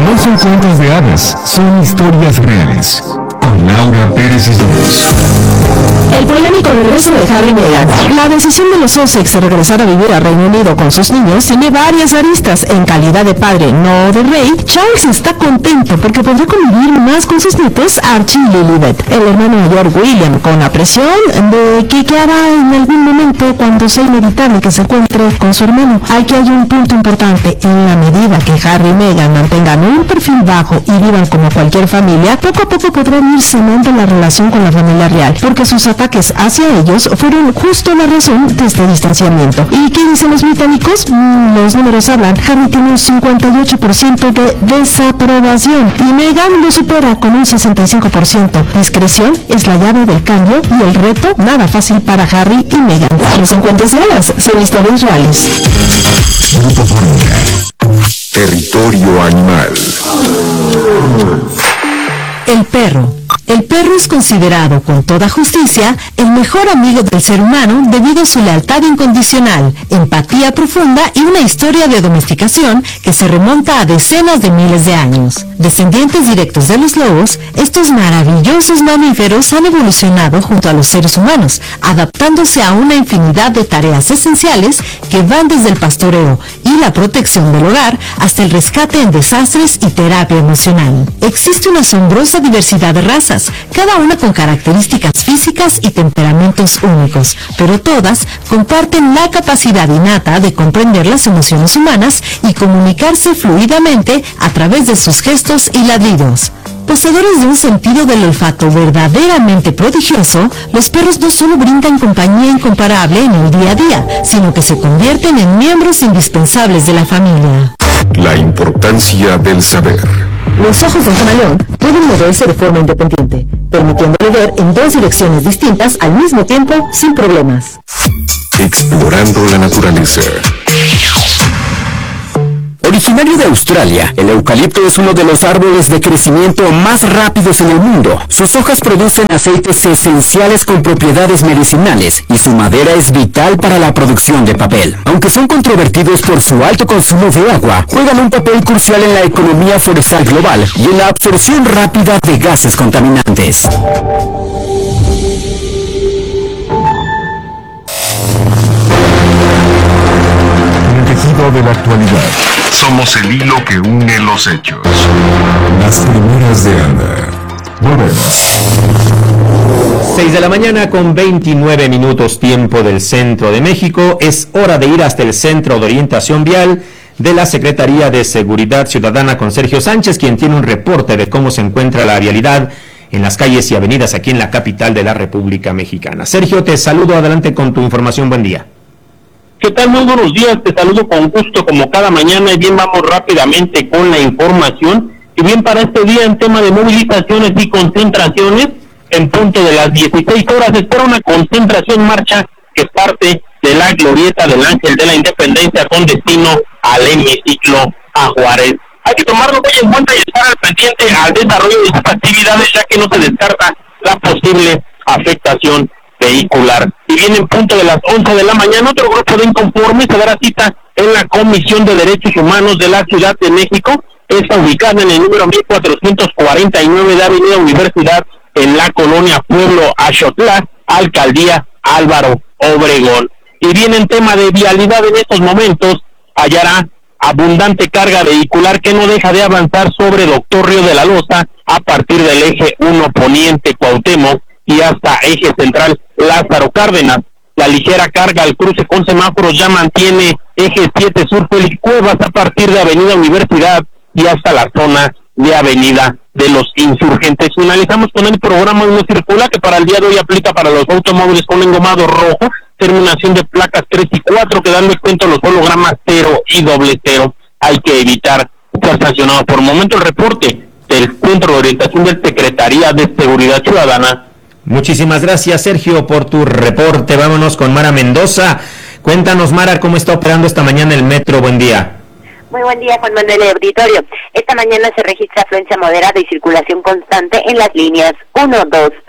no son cuentos de hadas, son historias reales. Con Laura Pérez Islas. El polémico regreso de Harry y Meghan. La decisión de los Sussex de regresar a vivir a Reino Unido con sus niños tiene varias aristas. En calidad de padre, no de rey, Charles está contento porque podrá convivir más con sus nietos Archie y Lilibet. El hermano mayor William, con la presión de que hará en algún momento cuando sea inevitable que se encuentre con su hermano. Aquí hay un punto importante. En la medida que Harry y Meghan mantengan un perfil bajo y vivan como cualquier familia, poco a poco podrán ir sanando la relación con la familia real, porque sus ataques hacia ellos fueron justo la razón de este distanciamiento. ¿Y qué dicen los británicos? Los números hablan. Harry tiene un 58% de desaprobación y Meghan lo supera con un 65%. Discreción es la llave del cambio y el reto nada fácil para Harry y Meghan. Los encuentros reales son historias reales. Grupo Fórmula. Territorio Animal. El perro. El perro es considerado con toda justicia el mejor amigo del ser humano debido a su lealtad incondicional, empatía profunda y una historia de domesticación que se remonta a decenas de miles de años. Descendientes directos de los lobos, estos maravillosos mamíferos han evolucionado junto a los seres humanos, adaptándose a una infinidad de tareas esenciales que van desde el pastoreo y la protección del hogar hasta el rescate en desastres y terapia emocional. Existe una asombrosa diversidad de razas, cada una con características físicas y temperamentos únicos, pero todas comparten la capacidad innata de comprender las emociones humanas y comunicarse fluidamente a través de sus gestos y ladridos. Poseedores de un sentido del olfato verdaderamente prodigioso, los perros no solo brindan compañía incomparable en el día a día, sino que se convierten en miembros indispensables de la familia. La importancia del saber. Los ojos del camaleón pueden moverse de forma independiente, permitiéndole ver en dos direcciones distintas al mismo tiempo sin problemas. Explorando la naturaleza. Originario de Australia, el eucalipto es uno de los árboles de crecimiento más rápidos en el mundo. Sus hojas producen aceites esenciales con propiedades medicinales y su madera es vital para la producción de papel. Aunque son controvertidos por su alto consumo de agua, juegan un papel crucial en la economía forestal global y en la absorción rápida de gases contaminantes. El tejido de la actualidad. Somos el hilo que une los hechos. Las primeras de Ana. Volvemos. 6 de la mañana con 29 minutos tiempo del centro de México. Es hora de ir hasta el Centro de Orientación Vial de la Secretaría de Seguridad Ciudadana con Sergio Sánchez, quien tiene un reporte de cómo se encuentra la vialidad en las calles y avenidas aquí en la capital de la República Mexicana. Sergio, te saludo, adelante con tu información, buen día. ¿Qué tal? Muy buenos días, te saludo con gusto como cada mañana y bien vamos rápidamente con la información. Y bien, para este día en tema de movilizaciones y concentraciones, en punto de las 16 horas espera una concentración marcha que parte de la glorieta del Ángel de la Independencia con destino al hemiciclo a Juárez. Hay que tomarlo muy en cuenta y estar al pendiente al desarrollo de estas actividades, ya que no se descarta la posible afectación vehicular. Y bien, en punto de las 11 de la mañana, otro grupo de inconformes se dará cita en la Comisión de Derechos Humanos de la Ciudad de México. Está ubicada en el número 1449 de Avenida Universidad, en la colonia Pueblo Axotlá, Alcaldía Álvaro Obregón. Y bien, en tema de vialidad, en estos momentos hallará abundante carga vehicular que no deja de avanzar sobre Doctor Río de la Loza a partir del eje 1 Poniente Cuauhtémoc y hasta eje central Lázaro Cárdenas. La ligera carga al cruce con semáforos ya mantiene eje 7 Sur Félix Cuevas a partir de Avenida Universidad y hasta la zona de Avenida de los Insurgentes. Finalizamos con el programa Uno Circula, que para el día de hoy aplica para los automóviles con engomado rojo, terminación de placas 3 y 4, quedando exento los hologramas 0 y 00. Hay que evitar ser sancionado. Por el momento, el reporte del Centro de Orientación de Secretaría de Seguridad Ciudadana. Muchísimas gracias, Sergio, por tu reporte. Vámonos con Mara Mendoza. Cuéntanos, Mara, cómo está operando esta mañana el metro. Buen día. Muy buen día, Juan Manuel de Auditorio. Esta mañana se registra afluencia moderada y circulación constante en las líneas 1, 2, 3,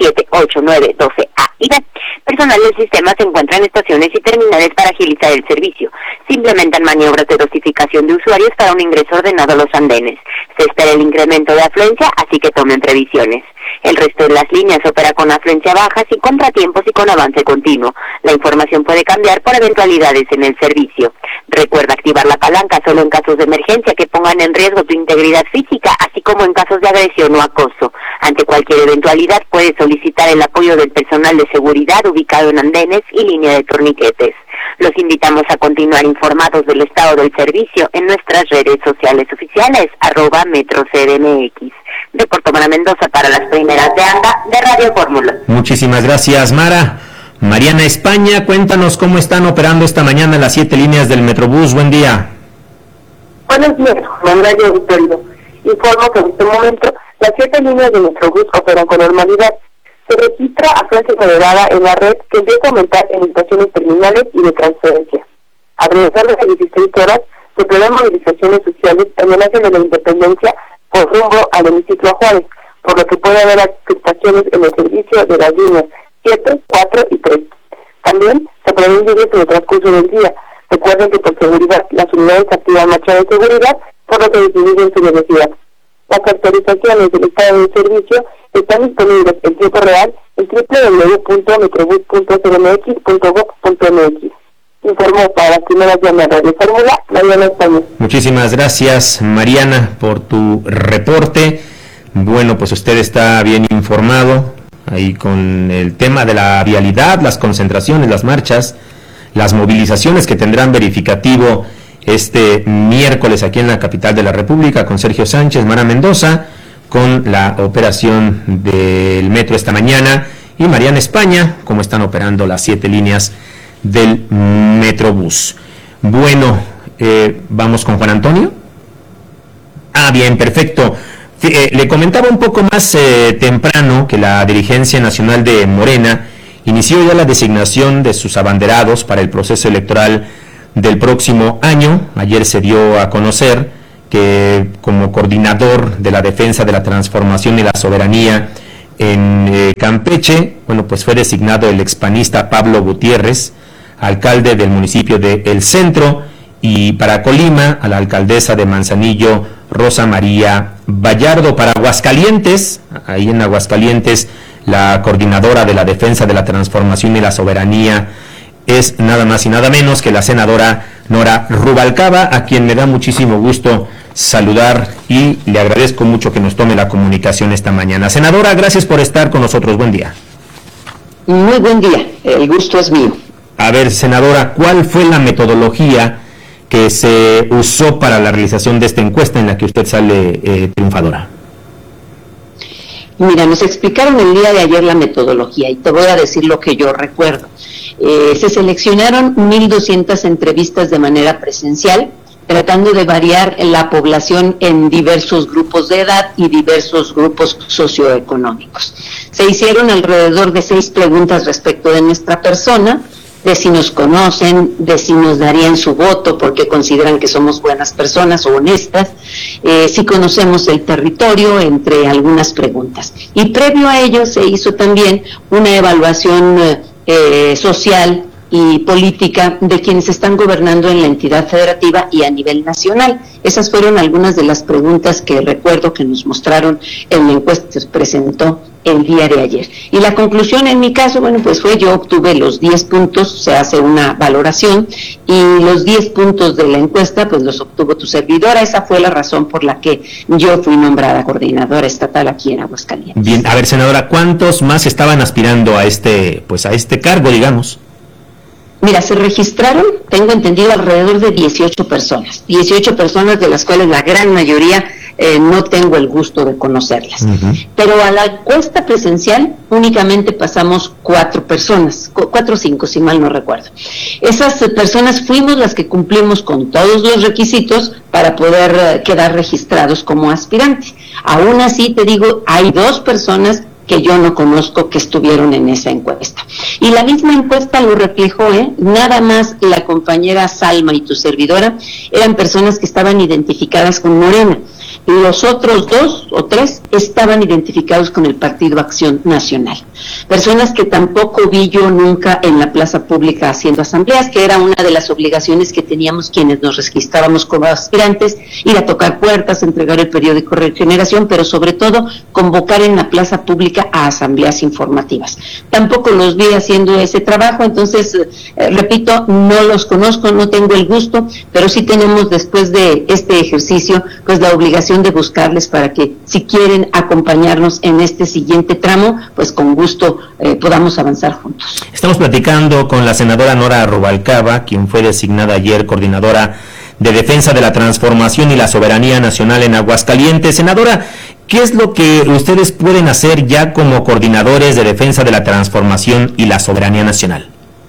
7, 8, 9, 12A y B. Personal del sistema se encuentra en estaciones y terminales para agilizar el servicio. Se implementan maniobras de dosificación de usuarios para un ingreso ordenado a los andenes. Se espera el incremento de afluencia, así que tomen previsiones. El resto de las líneas opera con afluencia baja, sin contratiempos y con avance continuo. La información puede cambiar por eventualidades en el servicio. Recuerda activar la palanca solo en casos de emergencia que pongan en riesgo tu integridad física, así como en casos de agresión o acoso. Ante cualquier eventualidad puedes solicitar el apoyo del personal de seguridad ubicado en andenes y línea de torniquetes. Los invitamos a continuar informados del estado del servicio en nuestras redes sociales oficiales, @MetroCDMX. Reportó Mara Mendoza para las primeras de ANDA de Radio Fórmula. Muchísimas gracias, Mara. Mariana España, cuéntanos cómo están operando esta mañana las 7 líneas del Metrobús. Buen día. Buenos días, Juan Radio Victorio. Informo que en este momento las 7 líneas de Metrobús operan con normalidad. Se registra afluencia moderada en la red que empieza a aumentar en estaciones terminales y de transferencia. Alrededor de las 16 horas se prevén movilizaciones sociales en el Ángel de la Independencia por rumbo al hemiciclo Juárez, por lo que puede haber afectaciones en el servicio de las líneas 7, 4 y 3. También se prevén lluvias en el transcurso del día. Recuerden que por seguridad las unidades activan marcha de seguridad, por lo que disminuyen su velocidad. Las actualizaciones del estado del servicio están disponibles en tiempo real en www.metrobus.cdmx.gov.mx. Informó para las primeras llamadas de Fórmula, Mariana España. Muchísimas gracias, Mariana, por tu reporte. Bueno, pues usted está bien informado ahí con el tema de la vialidad, las concentraciones, las marchas, las movilizaciones que tendrán verificativo este miércoles aquí en la capital de la República con Sergio Sánchez, Mara Mendoza, con la operación del metro esta mañana, y Mariana España, cómo están operando las 7 líneas del Metrobús. Bueno, vamos con Juan Antonio. Bien, perfecto. Le comentaba un poco más temprano que la dirigencia nacional de Morena inició ya la designación de sus abanderados para el proceso electoral del próximo año. Ayer se dio a conocer que como coordinador de la defensa de la transformación y la soberanía en Campeche, bueno, pues fue designado el expanista Pablo Gutiérrez, alcalde del municipio de El Centro, y para Colima a la alcaldesa de Manzanillo, Rosa María Vallardo. Para Aguascalientes, ahí en Aguascalientes, la coordinadora de la defensa de la transformación y la soberanía es nada más y nada menos que la senadora Nora Rubalcaba, a quien me da muchísimo gusto saludar y le agradezco mucho que nos tome la comunicación esta mañana. Senadora, gracias por estar con nosotros. Buen día. Muy buen día, el gusto es mío. A ver, senadora, ¿cuál fue la metodología que se usó para la realización de esta encuesta en la que usted sale triunfadora? Mira, nos explicaron el día de ayer la metodología y te voy a decir lo que yo recuerdo. Se seleccionaron 1,200 entrevistas de manera presencial, tratando de variar la población en diversos grupos de edad y diversos grupos socioeconómicos. Se hicieron alrededor de 6 preguntas respecto de nuestra persona, de si nos conocen, de si nos darían su voto porque consideran que somos buenas personas o honestas, si conocemos el territorio, entre algunas preguntas. Y previo a ello se hizo también una evaluación social y política de quienes están gobernando en la entidad federativa y a nivel nacional. Esas fueron algunas de las preguntas que recuerdo que nos mostraron en la encuesta que se presentó el día de ayer. Y la conclusión en mi caso, bueno, pues fue yo obtuve los 10 puntos, se hace una valoración, y los 10 puntos de la encuesta, pues los obtuvo tu servidora. Esa fue la razón por la que yo fui nombrada coordinadora estatal aquí en Aguascalientes. Bien, a ver, senadora, ¿cuántos más estaban aspirando a este cargo, digamos? Mira, se registraron, tengo entendido, alrededor de 18 personas, de las cuales la gran mayoría no tengo el gusto de conocerlas. Pero a la encuesta presencial únicamente pasamos 4 personas, 4 o 5 si mal no recuerdo. Esas personas fuimos las que cumplimos con todos los requisitos para poder quedar registrados como aspirantes. Aún así, te digo, hay 2 personas que yo no conozco que estuvieron en esa encuesta. Y la misma encuesta lo reflejó, nada más la compañera Salma y tu servidora eran personas que estaban identificadas con Morena. Los otros 2 o 3 estaban identificados con el Partido Acción Nacional. Personas que tampoco vi yo nunca en la plaza pública haciendo asambleas, que era una de las obligaciones que teníamos quienes nos registrábamos como aspirantes, ir a tocar puertas, entregar el periódico Regeneración, pero sobre todo convocar en la plaza pública a asambleas informativas. Tampoco los vi haciendo ese trabajo, entonces, repito, no los conozco, no tengo el gusto, pero sí tenemos después de este ejercicio, pues la obligación de buscarles para que, si quieren acompañarnos en este siguiente tramo, pues con gusto podamos avanzar juntos. Estamos platicando con la senadora Nora Rubalcaba, quien fue designada ayer coordinadora de Defensa de la Transformación y la Soberanía Nacional en Aguascalientes. Senadora, ¿qué es lo que ustedes pueden hacer ya como coordinadores de Defensa de la Transformación y la Soberanía Nacional?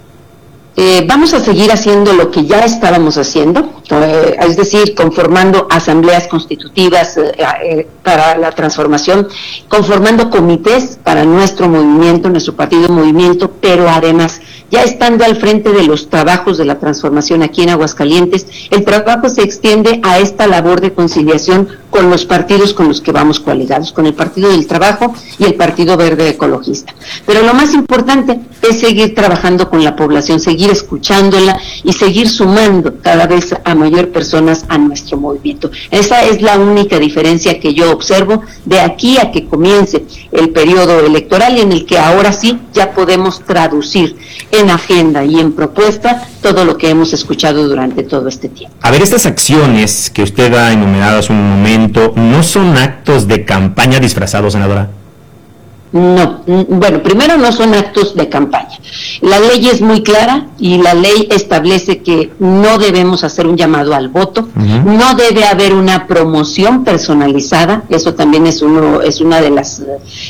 Vamos a seguir haciendo lo que ya estábamos haciendo, es decir, conformando asambleas constitutivas para la transformación, conformando comités para nuestro movimiento, nuestro partido movimiento, pero además, ya estando al frente de los trabajos de la transformación aquí en Aguascalientes, el trabajo se extiende a esta labor de conciliación con los partidos con los que vamos coaligados, con el Partido del Trabajo y el Partido Verde Ecologista. Pero lo más importante es seguir trabajando con la población, seguir escuchándola y seguir sumando cada vez a mayor personas a nuestro movimiento. Esa es la única diferencia que yo observo de aquí a que comience el periodo electoral, y en el que ahora sí ya podemos traducir en agenda y en propuesta todo lo que hemos escuchado durante todo este tiempo. A ver, estas acciones que usted ha enumerado hace un momento, ¿no son actos de campaña disfrazados, senadora? No, bueno, primero no son actos de campaña. La ley es muy clara y la ley establece que no debemos hacer un llamado al voto, no debe haber una promoción personalizada, eso también es una de las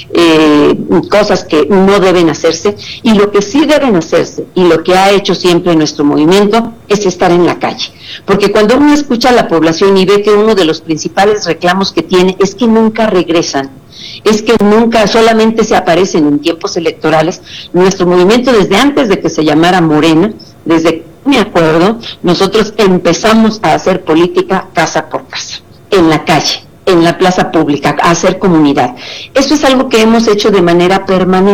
cosas que no deben hacerse, y lo que sí deben hacerse, y lo que ha hecho siempre nuestro movimiento, es estar en la calle. Porque cuando uno escucha a la población y ve que uno de los principales reclamos que tiene es que nunca regresan, es que nunca, solamente se aparecen en tiempos electorales, nuestro movimiento desde antes de que se llamara Morena, desde que me acuerdo, nosotros empezamos a hacer política casa por casa, en la calle, en la plaza pública, a hacer comunidad. Eso es algo que hemos hecho de manera permanente.